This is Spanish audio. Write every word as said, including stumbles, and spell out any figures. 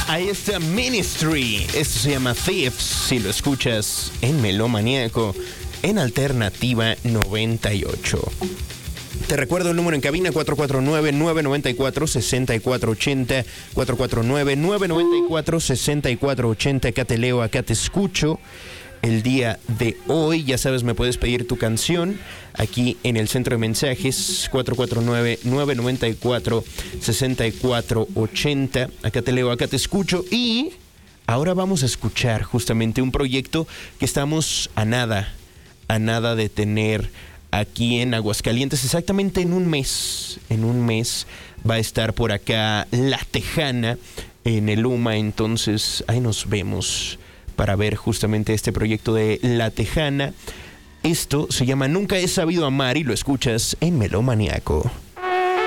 Ahí está Ministry. Esto se llama Thieves. Si lo escuchas en Melomaníaco, en Alternativa noventa y ocho. Te recuerdo el número en cabina: cuatro cuatro nueve, nueve nueve cuatro, seis cuatro ocho cero. cuatro cuatro nueve, nueve nueve cuatro, seis cuatro ocho cero. Acá te leo, acá te escucho. El día de hoy, ya sabes, me puedes pedir tu canción aquí en el centro de mensajes: cuatro cuatro nueve, nueve nueve cuatro, seis cuatro ocho cero. Acá te leo, acá te escucho. Y ahora vamos a escuchar justamente un proyecto que estamos a nada, a nada de tener aquí en Aguascalientes. Exactamente en un mes, en un mes va a estar por acá La Tejana en el U M A. Entonces ahí nos vemos para ver justamente este proyecto de La Tejana. Esto se llama Nunca he sabido amar y lo escuchas en Melomaníaco.